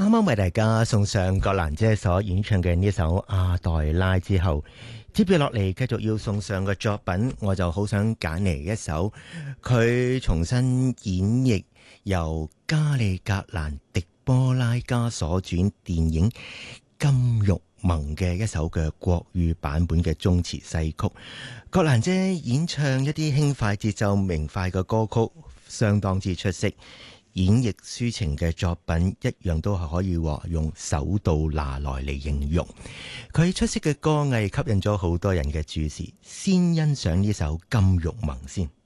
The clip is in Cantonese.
啱啱為大家送上葛蘭姐所演唱嘅呢首阿黛拉之後，接住落嚟繼續要送上嘅作品，我就好想揀嚟一首佢重新演繹由加里格蘭迪波拉加所主電影《金玉盟》嘅一首嘅國語版本嘅中詞西曲。葛蘭姐演唱一啲輕快節奏明快嘅歌曲，相當之出色。演繹抒情嘅作品一樣都係可以話用手到拿來嚟形容。佢出色嘅歌藝吸引咗好多人嘅注視。先欣賞呢首《金玉盟》先。